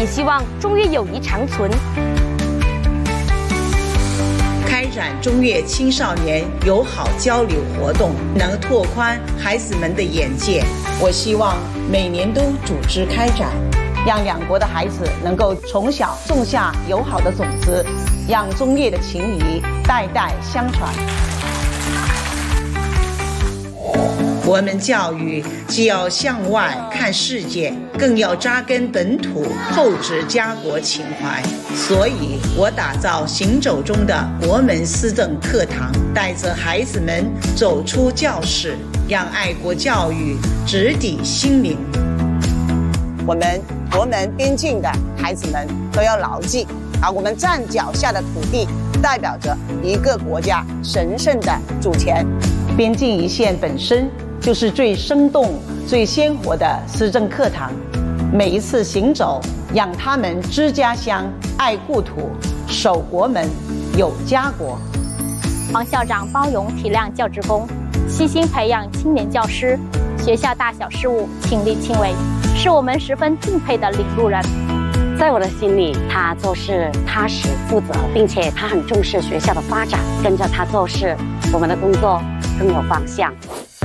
也希望中越友谊长存。 开展中越青少年友好交流活动，能拓宽孩子们的眼界。我希望每年都组织开展，让两国的孩子能够从小种下友好的种子，让中越的情谊代代相传。我们教育既要向外看世界，更要扎根本土，厚植家国情怀。所以我打造行走中的国门思政课堂，带着孩子们走出教室，让爱国教育直抵心灵。我们国门边境的孩子们都要牢记，我们站脚下的土地代表着一个国家神圣的主权。边境一线本身就是最生动、最鲜活的思政课堂。每一次行走，让他们知家乡、爱故土、守国门、有家国。 黄校长包容体谅教职工，悉心培养青年教师，学校大小事务亲力亲为，是我们十分敬佩的领路人。 在我的心里，他做事踏实负责，并且他很重视学校的发展，跟着他做事，我们的工作更有方向。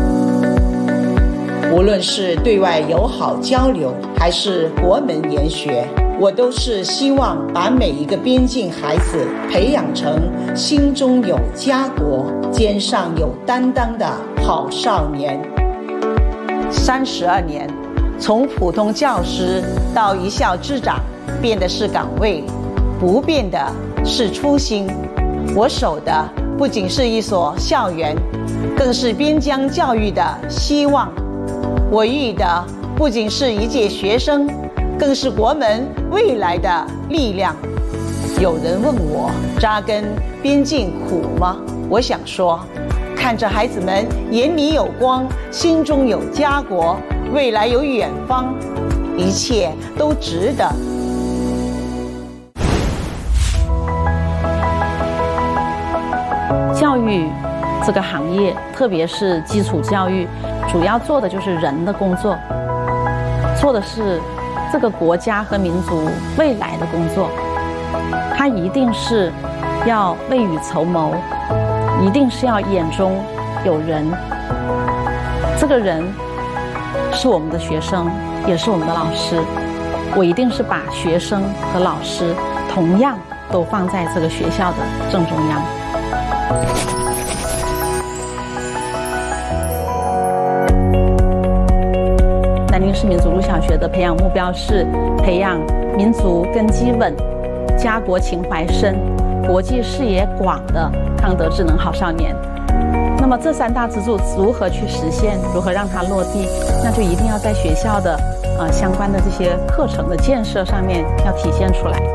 无论是对外友好交流，还是国门研学，我都是希望把每一个边境孩子培养成心中有家国、肩上有担当的好少年。32年，从普通教师到一校之长，变的是岗位，不变的是初心。我守的不仅是一所校园，更是边疆教育的希望。我育的不仅是一届学生，更是国门未来的力量。有人问我，扎根边境苦吗？我想说，看着孩子们眼里有光，心中有家国，未来有远方，一切都值得。 教育这个行业，特别是基础教育，主要做的就是人的工作，做的是这个国家和民族未来的工作。它一定是要未雨绸缪，一定是要眼中有人。这个人是我们的学生，也是我们的老师。我一定是把学生和老师同样都放在这个学校的正中央。南宁市民族路小学的培养目标是培养民族根基稳、家国情怀深、国际视野广的康德智能好少年。那么这3大支柱如何去实现？如何让它落地？那就一定要在学校的相关的这些课程的建设上面要体现出来。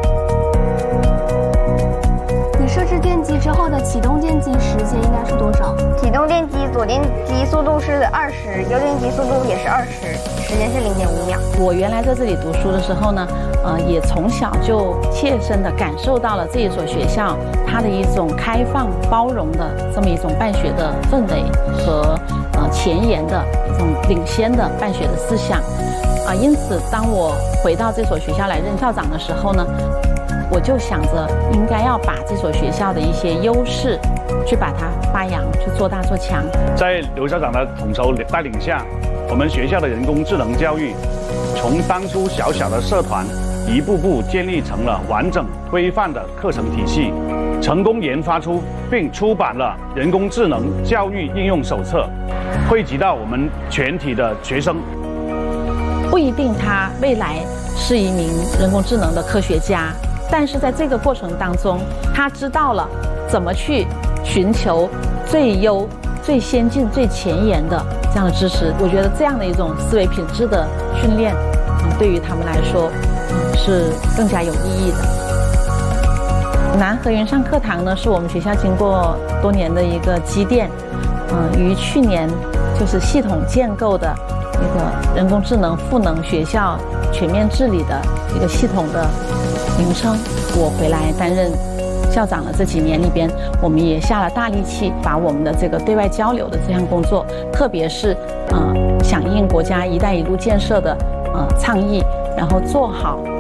你设置电机之后的启动电机时间应该是多少？ 启动电机左电机速度是20，右电机速度也是20，时间是0.5秒。 我原来在这里读书的时候呢，也从小就切身地感受到了这一所学校它的一种开放包容的这么一种办学的氛围和前沿的一种领先的办学的思想因此当我回到这所学校来任校长的时候呢，我就想着应该要把这所学校的一些优势去把它发扬，去做大做强。 在刘校长的统筹带领下，我们学校的人工智能教育从当初小小的社团一步步建立成了完整规范的课程体系，成功研发出并出版了人工智能教育应用手册，惠及到我们全体的学生。 不一定他未来是一名人工智能的科学家，但是在这个过程当中，他知道了怎么去寻求最优、最先进、最前沿的这样的知识。我觉得这样的一种思维品质的训练，对于他们来说，是更加有意义的。南河云上课堂呢，是我们学校经过多年的一个积淀，于去年就是系统建构的一个人工智能赋能学校全面治理的一个系统的名称。我回来担任校长的这几年里边，我们也下了大力气，把我们的这个对外交流的这项工作，特别是响应国家“一带一路”建设的倡议，然后做好